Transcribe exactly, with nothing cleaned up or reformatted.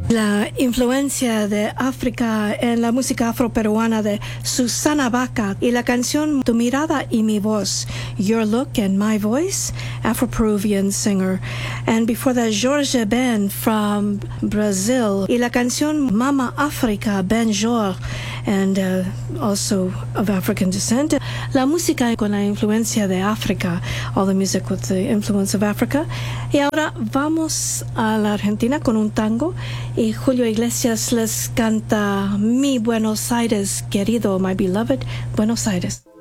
La influencia de África en la música afroperuana de Susana Baca y la canción Tu mirada y mi voz, Your Look and My Voice, Afro-Peruvian singer. And before that, Jorge Ben from Brazil y la canción Mama Africa, Ben Jor, and uh, also of African descent. La música con la influencia de África, all the music with the influence of Africa. Y ahora vamos a la Argentina con un tango y Julio Iglesias les canta Mi Buenos Aires, querido, my beloved Buenos Aires.